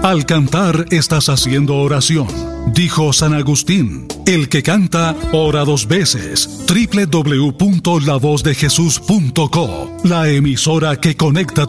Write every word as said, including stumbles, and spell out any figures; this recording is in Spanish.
Al cantar estás haciendo oración. Dijo San Agustín, el que canta, ora dos veces. doble u doble u doble u punto la voz de jesús punto co, la emisora que conecta tu